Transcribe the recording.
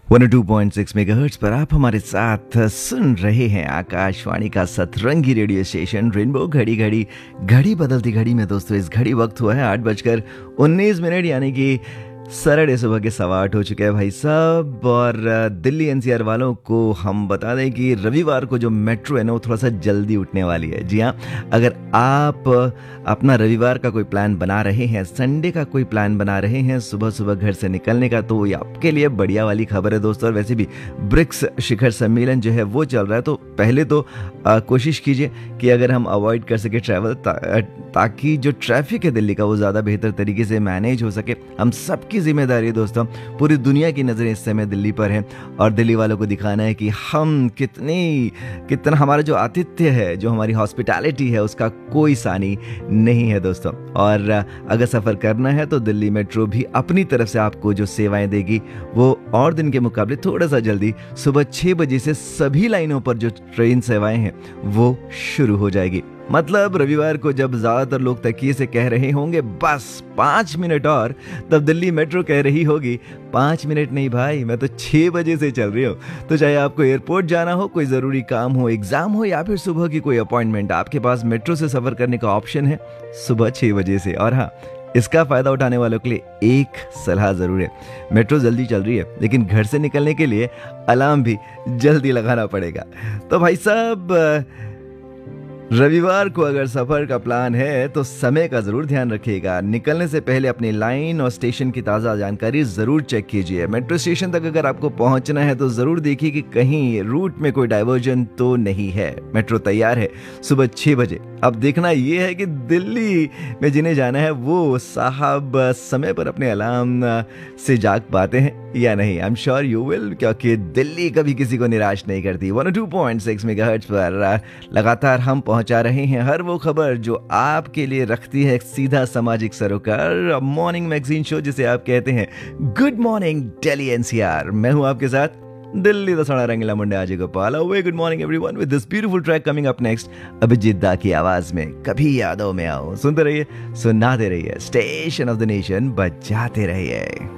102.6 megahertz पर आप हमारे साथ सुन रहे हैं आकाशवाणी का सतरंगी रेडियो स्टेशन रेनबो। घड़ी घड़ी घड़ी बदलती घड़ी में दोस्तों इस घड़ी वक्त हुआ है 8:19 यानी कि सैटरडे सुबह के 8:15 हो चुके हैं भाई साहब। और दिल्ली एनसीआर वालों को हम बता दें कि रविवार को जो मेट्रो है ना वो थोड़ा सा जल्दी उठने वाली है। जी हाँ, अगर आप अपना रविवार का कोई प्लान बना रहे हैं, संडे का कोई प्लान बना रहे हैं सुबह सुबह घर से निकलने का, तो ये आपके लिए बढ़िया वाली खबर है दोस्तों। और वैसे भी ब्रिक्स शिखर सम्मेलन जो है वो चल रहा है, तो पहले तो कोशिश कीजिए कि अगर हम अवॉइड कर सके ट्रैवल, ताकि जो ट्रैफिक है दिल्ली का वो ज़्यादा बेहतर तरीके से मैनेज हो सके। हम सबकी जिम्मेदारी है दोस्तों, पूरी दुनिया की नज़रें इस समय दिल्ली पर हैं और दिल्ली वालों को दिखाना है कि हम कितना हमारा जो आतिथ्य है, जो हमारी हॉस्पिटैलिटी है, उसका कोई सानी नहीं है दोस्तों। और अगर सफ़र करना है तो दिल्ली मेट्रो भी अपनी तरफ से आपको जो सेवाएं देगी वो और दिन के मुकाबले थोड़ा सा जल्दी सुबह 6 बजे से सभी लाइनों पर जो ट्रेन सेवाएं हैं वो शुरू हो जाएगी। मतलब रविवार को जब ज्यादातर लोग तकिए से कह रहे होंगे बस 5 मिनट और, तब दिल्ली मेट्रो कह रही होगी 5 मिनट नहीं भाई, मैं तो 6 बजे से चल रही हूँ। तो चाहे आपको एयरपोर्ट जाना हो, कोई ज़रूरी काम हो, एग्जाम हो या फिर सुबह की कोई अपॉइंटमेंट, आपके पास मेट्रो से सफ़र करने का ऑप्शन है सुबह 6 बजे से। और हाँ, इसका फ़ायदा उठाने वालों के लिए एक सलाह ज़रूर है। मेट्रो जल्दी चल रही है लेकिन घर से निकलने के लिए अलार्म भी जल्दी लगाना पड़ेगा। तो भाई साहब, रविवार को अगर सफर का प्लान है तो समय का जरूर ध्यान रखिएगा। निकलने से पहले अपनी लाइन और स्टेशन की ताज़ा जानकारी जरूर चेक कीजिए। मेट्रो स्टेशन तक अगर आपको पहुंचना है तो जरूर देखिए कि कहीं रूट में कोई डाइवर्जन तो नहीं है। मेट्रो तैयार है सुबह 6 बजे। अब देखना यह है कि दिल्ली में जिन्हें जाना है वो साहब समय पर अपने अलार्म से जाग पाते हैं या नहीं। I am sure you will, क्योंकि दिल्ली कभी किसी को निराश नहीं करती। 102.6 मेगाहर्ट्ज पर लगातार हम पहुंचा रहे हैं हर वो खबर जो आपके लिए रखती है सीधा सामाजिक सरोकार। मॉर्निंग मैगजीन शो जिसे आप कहते हैं गुड मॉर्निंग दिल्ली एनसीआर। मैं हूं आपके साथ दिल्ली दा सड़ा रंगीला मुंडा आज गोपाल। वे good morning everyone with this beautiful track coming up next, Abhijit दा की आवाज में कभी यादों में आओ। सुनते रहिए, सुनाते रहिए, स्टेशन ऑफ द नेशन बजाते रहिए।